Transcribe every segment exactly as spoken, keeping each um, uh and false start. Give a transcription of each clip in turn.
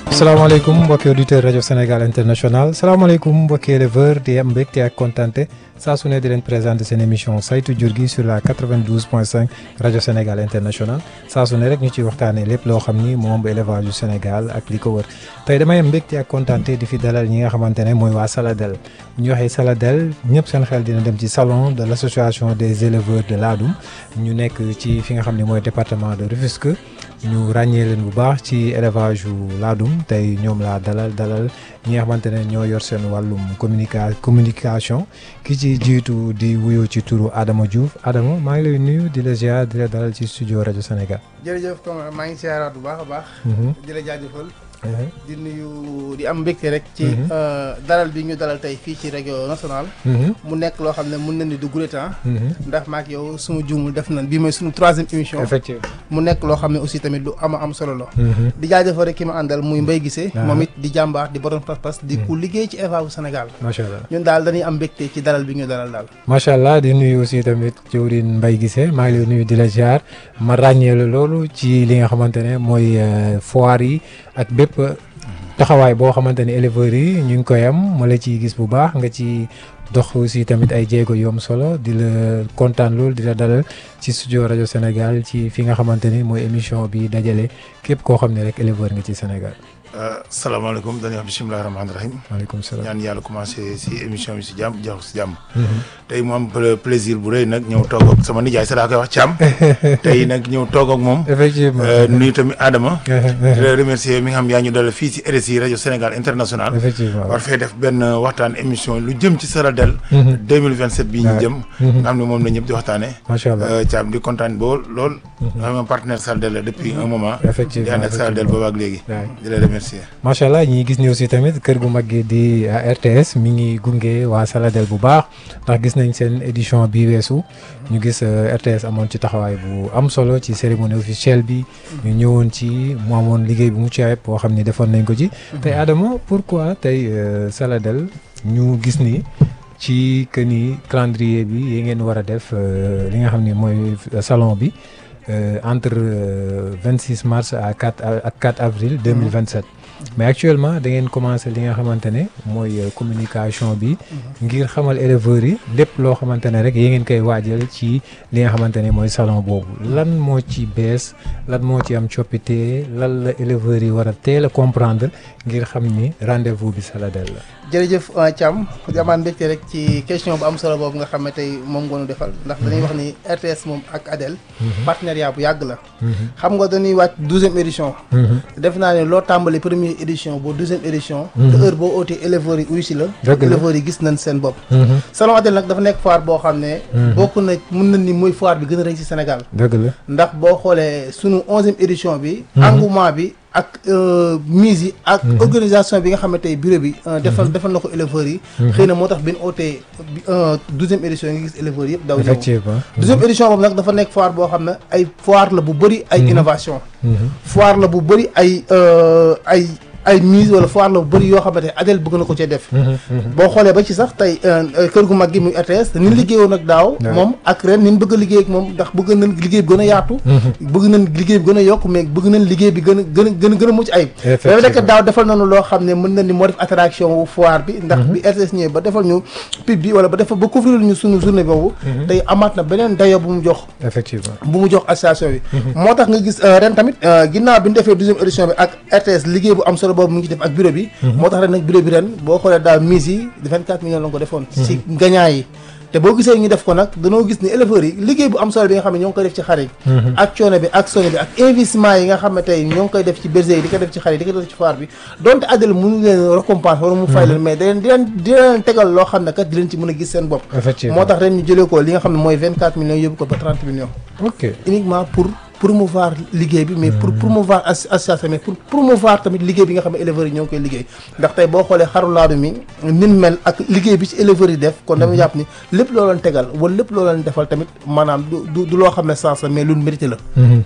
salaamaaleykum mbokki auditeur rajo Sénégal international salaamaaleykum mbokki éleveur di am mbégte ak kontante saa su ne di leen présenté seen émission saytu jur gi sur la quatre-vingt-douze point cinq rajo Sénégal international saa su ne rek ñu ciy waxtaanee lépp loo xam ni moom élevage du Sénégal ak li ko wër tey damay am mbégte ak kontante di fi dalal ñi nga xamante ne mooy waa Saladel bu ñu waxee Saladel ñëpp seen xel dina dem ci salon de l' association des éleveurs de Ladoum ñu nekk ci fi nga xam ne mooy département de Rufisque ñu ràññee leen bu baax ci élevage yu Ladoum tey ñoom laa dalal dalal ñi nga xamante ne ñoo yor seen wàllum communica communication ki ci jiitu di wuyoo ci turu Adama Diouf Adama maa ngi lay nuyu di la ziar di la dalal ci studio rajo Sénégal. jërëjëf Thomas maa ngi ziaraat bu baax a baax. di la jaajëfal. di nuyu di am mbégte rek. ci dalal bi ñu dalal tey fii ci rajo national. mu nekk loo xam ne mun na ni du goulet temps. ndax maak yow suma juumul def nañ bii mooy sunu troisième émission. effectivement mu nekk loo xam ne aussi tamit lu ama am solo la. di jaajëfal rek ki ma àndal muy Mbaye Guissé. moom it di jàmbaar di borom pas-pas di ku liggéey ci élevage bu Sénégal. macha allah ñun daal dañuy am mbégte ci dalal bi ñu dalal daal. macha allah di nuyu aussi tamit jëwriñ Mbaye Guissé maa ngi lay nuyu di la ziar ma ràññee la loolu ci li nga xamante ne mooy foire yi ak bépp. taxawaay boo xamante ni éleveurs yi ñu ngi koy am ma la ciy gis bu baax nga ci dox aussi tamit ay jéego yu am solo di la kontaan loolu di la dalal ci studio rajo Sénégal ci fi nga xamante ni mooy émission bi dajale képp koo xam ne rek éleveur nga ci Sénégal. salaamaaleykum dañuy wax bisimilah rahmaani rahim. maaleykum salaam ñaan yàlla commencé si émission bi si jàmm jox si jàmm. tey mu am plaisir bu rëy nag ñëw toog ak sama nijaay sa daa koy wax Thiam. tey nag ñëw toog ak moom. effectivement nuyu tamit Adama. di la remercier mi nga xam yaa ñu dalal fii si R S I rajo Sénégal international. effectivement war fee def benn waxtaan émission lu jëm ci Saladel. deux mille vingt sept bii ñu jëm. nga xam ne moom la ñëpp di waxtaanee. macha allah Thiam di kontaan boo lool. nga xam ne partenaire Saladel la depuis un moment. effectivement di ànd ak Saladel boobu ak léegi. di la remercier. macha allah ñi gis ni aussi tamit kër gu mag gi di R T S mi ngi gunge waa Saladel bu baax ndax gis nañ seen édition bi weesu ñu gis R T S amoon ci taxawaay bu am solo ci cérémonie officielle bi ñu ñëwoon ci mu amoon liggéey bu mucc ayib boo xam ni defoon nañ ko ci tey Adama pourquoi tey Saladel ñu gis ni ci que ni calendrier bi yi ngeen war a def li nga xam ni mooy salon bi entre vingt six mars à quatre ak quatre avril deux mille vingt sept mais actuellement da ngeen commencé li nga xamante ne mooy communication bi ngir xamal éleveurs yi lépp loo xamante ne rek yi ngeen koy waajal ci li nga xamante ne mooy salon boobu lan moo ci bees lan moo ci am coppite lan la éleveurs yi war a teel a comprendre ngir xam ni rendez-vous bi Saladel la. jërëjëf Thiam jamaan mbégte rek ci question bu am solo boobu nga xam ne tey moom nga nu defal ndax dañuy wax ni R T S moom ak Adel partenariat bu yàgg la xam nga dañuy wàcc douzième édition def naa ne loo tàmbali première édition boo deuxième édition te heure boo ootee éleveurs yi uyu si la éleveurs yi gis nañ seen bopp salon Adel nag dafa nekk foire boo xam ne bokk na mën nañ ni mooy foire bi gën a rëy ci Sénégal dëgg la ndax boo xoolee sunu onzième édition bi engouement bi ak mise yi ak organisation bi nga xam ne tey bureau bi defal defal na ko éleveurs yi xëy na moo tax bi ñu ootee douzième édition yi nga gis éleveurs yëpp daw ñëw douzième édition boobu nag dafa nekk foire boo xam ne ay foire la bu bëri ay innovation foire la bu bëri ay ay ay mise wala foire la bu bëri yoo xamante ne Adel bëgg na ko cee def boo xoolee ba ci sax tey kër gu mag gi muy R T S ni ñu liggéeyoon ak daaw moom ak ren ni ñu bëgg a liggéey ak moom ndax bëgg nañ liggéey bi gën a yaatu bëgg nañ liggéey bi gën a yokk mais bëgg nañ liggéey bi gën a gën a gën a gën a mucc ayib dafa nekk daaw defal nañu loo xam ne mën na ni moo def attraction wu foire bi ndax bi R T S ñëwee ba defal ñu pub bi wala ba defal ba couvrir ñu suñu journée boobu tey amaat na beneen dayo bu mu jox effectivement bu mu jox association bi moo tax nga gis ren tamit ginnaaw bi ñu defee deuxième édition bi ak R T S liggéey bu am solo boobu mu ngi def ak bureau bi moo tax ren nag bureau bi ren boo xoolee daal mise yi vingt-quatre millions la nga ko defoon ci gagnant yi te boo gisee ñu def ko nag dañoo gis ni éleveurs yi liggéey bu am solo bi nga xam ne ñoo ngi koy def ci xar yi ak coono bi ak sone bi ak investissement yi nga xam ne tey ñoo ngi koy def ci berger yi di ko def ci xar yi di ko def ci foire bi donte Adel mënu leen récompense wala mu fay leen mais da leen di leen di leen tegal loo xam ne kat di leen ci mën a gis seen bopp moo tax ren ñu jëlee ko li nga xam ne mooy vingt-quatre millions yóbbu ko ba trente millions ok uniquement pour promouvoir liggéey bi mais pour promouvoir association mais pour promouvoir tamit liggéey bi nga xam ne éleveurs yi ñoo ngi koy liggéey ndax tey boo xoolee xaru Ladoum mi nin mel ak liggéey bi ci éleveurs yi def kon dama jàpp ni lépp loo leen tegal wala lépp loo leen defal tamit maanaam du du loo xam ne sens la mais lu mérité la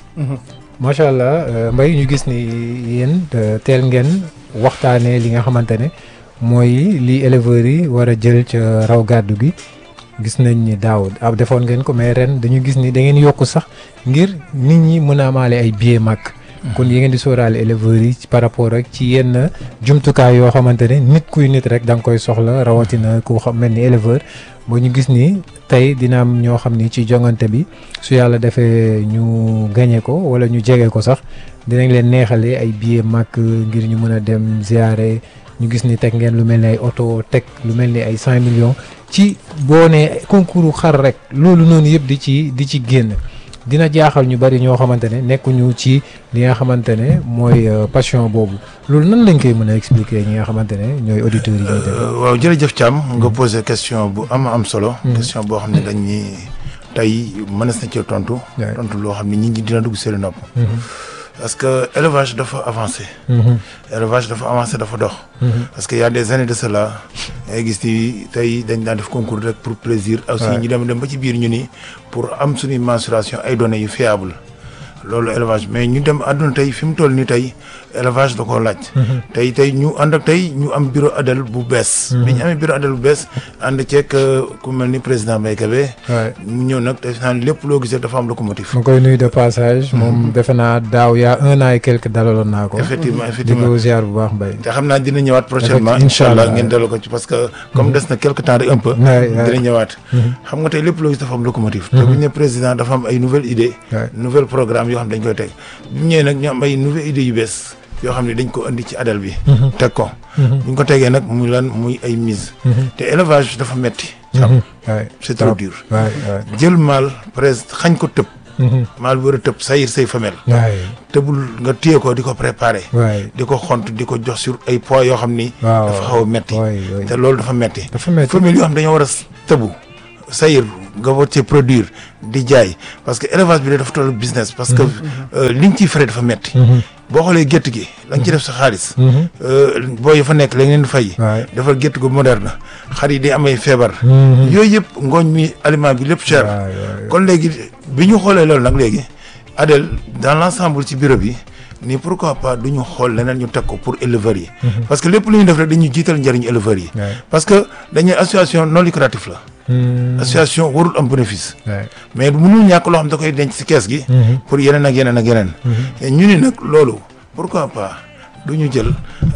macha allah Mbaye ñu gis ni yéen teel ngeen waxtaanee li nga xamante ne mooy li éleveurs yi war a jël ca raw gàddu gi gis nañ ni daaw ab defoon ngeen ko mais ren dañu gis ni da ngeen yokk sax ngir nit ñi mën a amaale ay billets mag kon yi ngeen di sóoraale éleveurs yi par rapport ak ci yenn jumtukaay yoo xamante ne nit kuy nit rek da nga koy soxla rawatina ku xam mel ni éleveur boo ñu gis ni tey dina am ñoo xam ni ci jongante bi su yàlla defee ñu gañe ko wala ñu jege ko sax dinañ leen neexale ay billets màkk ngir ñu mën a dem ziare ñu gis ni teg ngeen lu mel ni ay oto teg lu mel ni ay cinq millions ci boo ne concours xar rek loolu noonu yëpp di ci di ci génn dina jaaxal ñu bari ñoo xamante ne nekkuñu ci li nga xamante ne mooy passion boobu loolu nan lañ koy mën a expliquer ñi nga xamante ne ñooy auditeurs yi ñuy def. waaw jërëjëf Thiam nga posé question bu am am solo. question boo xam ne dañ ni tey mënees na ci tontu. tontu loo xam ne nit ñi dina dugg seen nopp. parce que élevage dafa avancé. élevage dafa avancé dafa dox. parce que y a des années de cela ngay gis ni tey dañ daan def concours rek pour plaisir. aussi ñu dem dem ba ci biir ñu ni pour am suñuy mensuration ay données yu fiable loolu élevage mais ñu dem àdduna tey fi mu toll nii tey élevage da koo laaj. tey tey ñu ànd ak tey ñu am bureau ADEL bu bees. bi ñu amee bureau ADEL bu bees ànd ceeg ku mel ni président Mbaye Kébé. mu ñëw nag def naa lépp loo gis rek dafa am locomotive. ma koy nuyu de passage. moom defe naa daaw yaa un an et quelque dalaloon naa ko. effectivement effectivement di ko ziar bu baax Mbaye. te xam naa dina ñëwaat prochainement. incha allah ngeen dalal ko ci parce que comme des na quelque temps rek un peu. dina ñëwaat. xam nga tey lépp loo gis dafa am locomotive. te bu ñu nee président dafa am ay nouvelles idées. nouvelle programme yoo xam dañ koy teg bu ñëwee nag ñu am ay nouvelles idées yu bees yoo xam ne dañ ko indi ci ADEL bi. teg ko. bu ñu ko tegee nag muy lan muy ay mise. te élevage dafa metti. xam c'est trop dur. jël maal presque xañ ko tëb. maal bi war a tëb sayir say femelle. tëbul nga téye ko di ko préparer. di ko xont di ko jox sur ay poids yoo xam ni. dafa xaw a metti. te loolu dafa metti. femelle yoo xam dañoo war a tëbu sayir nga war cee produire di jaay parce que élevage bi dafa toll business. parce que liñ ciy frais dafa metti. boo xoolee gétt gi la nga ci def sa xaalis. boo yi fa nekk la ngeen di fay. dafa gétt gu moderne xar yi di amay feebar. yooyu yëpp ngooñ mi aliment bi lépp cher. kon léegi bi ñu xoolee loolu nag léegi ADEL dans l' ensemble ci bureau bi ni pourquoi pas du ñu xool leneen ñu teg ko pour éleveurs yi. parce que lépp lu ñu def rek dañuy jiital njëriñu éleveurs yi. parce que dañuy association non lucratif la. association warul am bénéfice. mais mënul ñàkk loo xam da koy denc ci kees gi. pour yeneen ak yeneen ak yeneen. ñu ni nag loolu pourquoi pas du ñu jël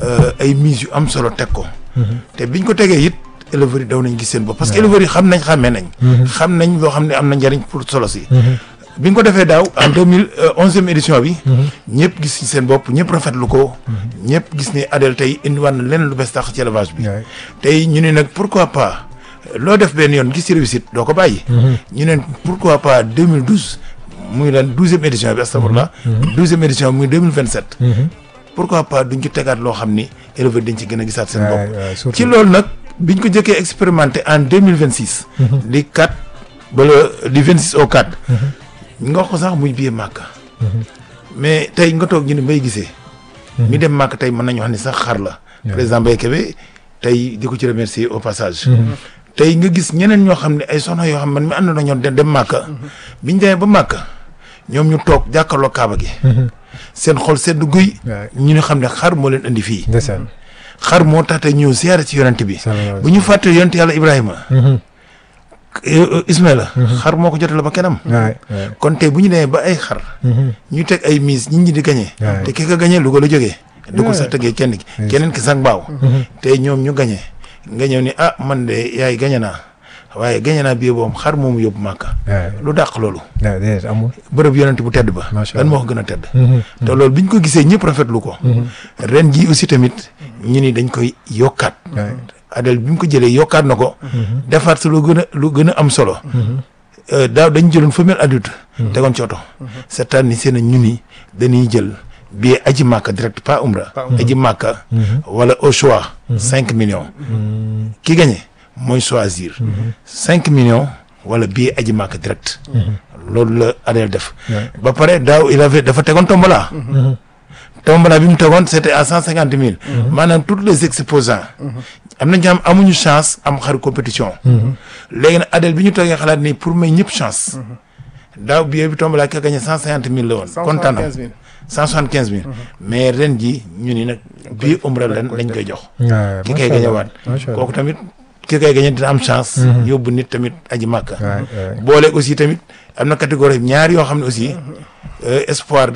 ay mise yu am solo teg ko. te biñ ko tegee it éleveurs yi daw nañ gis seen bopp. parce que éleveurs yi xam nañ xàmmee nañ. xam nañ loo xam ne am na njariñ pour solo si. bi nga ko defee daaw en deux mille onzième édition bi. ñëpp gis ci seen bopp ñëpp rafetlu ko. ñëpp gis ni ADEL tey indiwaat na leneen lu bees tax ci élevage bi. tey ñu ne nag pourquoi pas. loo def benn yoon gis ci réussite doo ko bàyyi. ñu ne pourquoi pas deux mille douze muy lan douzième édition bi astafurlah. douzième édition muy deux mille vingt sept. pourquoi pas duñ ci tegaat loo xam ni éleveur dañ ci gën a gisaat seen bopp. ci loolu nag biñ ko jëkkee expérimenté en deux mille vingt six. di quatre ba le di vingt six au quatre. nga wax ko sax muy biir màkk. mais tey nga toog ñu ne Mbaye Guissé. mi dem màkk tey mën nañu wax ni sax xar la. président Mbaye Kébé tey di ko ci remercier au passage. tey nga gis ñeneen ñoo xam ne ay soxna yoo xam man mi ànd na ñoo dem màkka biñ demee ba màkka ñoom ñu toog jàkkaarloo kaaba gi seen xol sedd guy ñu ne xam ne xar moo leen indi fii xar moo tax tey ñëw siyaare ci yonent bi bu ñu fàtte yonent yàlla Ibrahima Ismaïla xar moo ko jotale ba kenam kon tey bu ñu demee ba ay xar ñu teg ay mise ñi ñi di gañee te ki ko gañee Louga la jógee du ko sax tëggee kenn ki keneen ki sax mbaaw tey ñoom ñu gañee nga ñëw ni ah man de yaay gañe naa waaye gañe naa bii boobu xar moomu yóbbu màkka lu dàq loolu amul bërëb yonent bu tedd ba lan moo ko gën a tedd te loolu biñ ko gisee ñëpp rafetlu ko ren ji aussi tamit ñu ni dañ koy yokkaat ADEL bi mu ko jëlee yokkaat na ko defaat sa lu gën a lu gën a am solo daaw dañ jëloon femelle adulte tegoon ci oto cette année seen ñu ni dañuy jël bii aji màkka direct pas umra aji màkka wala au choix cinq millions ki gagné mooy choisir cinq millions wala bii aji màkka direct loolu la ADEL def ba pare daaw il avait dafa tegoon tombola tombola bi mu tegoon c'était à cent cinquante mille maanaam tous les exposants am na ñoo xam amuñu chance am xaru compétition léegi nag ADEL bi ñu toogee xalaat ni pour may ñëpp chance daaw bii bi tombola ki gagné cent cinquante mille la woon kontaan am cent soixante quinze mille mais ren ji ñu ni nag bii umra leen lañ koy jox ki koy gañewaat kooku tamit ki koy gañe dina am chance yóbbu nit tamit aji màkka boole aussi tamit am na catégorie ñaar yoo xam ne aussi espoir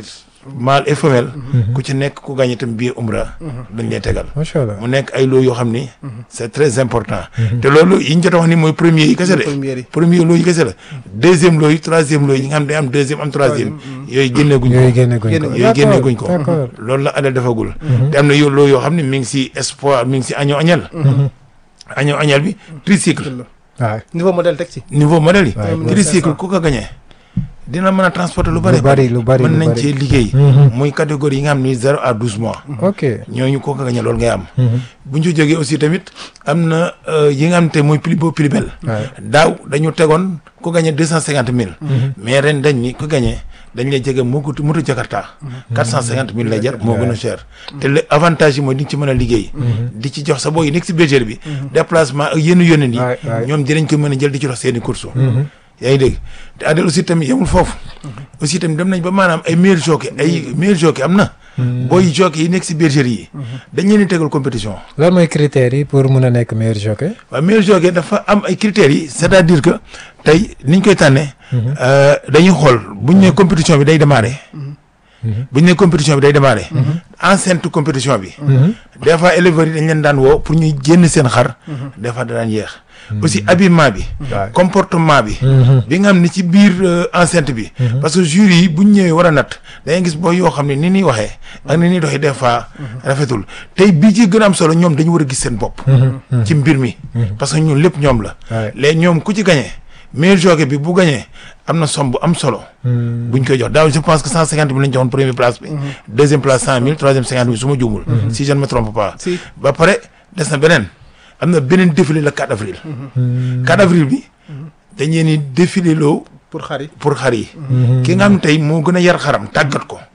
mâle et femelle ku ci nekk ku gagné tam billet umra dañ lay tegal macha allah mu nekk ay loo yoo xam ni c'est très important te loolu yi ñu jot a wax ni mooy premier yi kese de premier loo yi kese la deuxième loo yi troisième loo yi nga xam ne day am deuxième am troisième yooyu génneeguñ ko yooyu génneeguñ ko yooyu génneeguñ ko d'accord loolu la adel defagul te am na yo loo yoo xam ne mi ngi si espoir mi ngi si agneau agnel agneau agnel bi tricycle waaw niveau modèle teg ci. niveau modèle yi Ouais, tricycle ku ko gagné dina mën a transporter lu bari lu bari lu bari mën lu nañ bari. ci liggéey Mhm. muy catégorie yi nga xam ni zéro à douze mois ok ñooñu koo ko gagné loolu ngay am Mhm. bu ñu ci jógee aussi tamit am na euh, yi nga xam te mooy plus beau plus belle Ouais. daaw dañu tegoon ku gagné deux cent cinquante mille mais ren dañ ni ku gagné dañ lay jege moo ko moto Jakarta quatre cent cinquante mille lay jar moo gën a cher te le avantage yi mooy di nga ci mën a liggéey di ci jox sa booy yi nekk si bergerie bi déplacement ak yenn yónneen yi Ouais, ouais. ñoom dinañ ko mën a jël di ci dox seeni course yaa ngi dégg te Adel aussi tamit yemul foofu aussi tamit dem nañ ba maanaam ay meilleurs jockeys ay meilleurs jockeys am na booy jockeys yi nekk si bergerie yi dañ leen di tegal compétition lan mooy critères yi pour mun a nekk meilleur jockey. waaw meilleur jockey dafa am ay critères yi c'est-à-dire que tey niñ koy tànnee euh, dañuy xool buñ ne compétition bi day démarrer buñ ne compétition bi day démarrer enceinte compétition bi des fois éleveurs yi dañ leen daan woo pour ñuy génn seen xar des fois da daan yéex aussi habillement bi Ouais. comportement bi bi nga xam ne ci biir euh, enceinte bi parce que jury yi buñ ñëwee war a natt da ngay gis booy yoo xam ne ni ñuy waxee ak ni ñuy doxee des fois rafetul tey bii ci gën a am solo ñoom dañu war a gis seen bopp ci mbir mi parce que ñun lépp ñoom la Ouais. léegi ñoom ku ci gagné meilleur jockey bi bu gagné am na somme bu am solo buñ koy jox daaw je pense que cent cinquante mille lañ joxoon première place bi deuxième place cent mille troisième cinquante mille su ma juumul si je ne me trompe pas Si. ba pare des na beneen am na beneen défilé le quatre avril quatre avril bi dañ leen di défilé loo pour xar yi. pour xar yi ki nga xam ne tey moo gën a yar xaram tàggat ko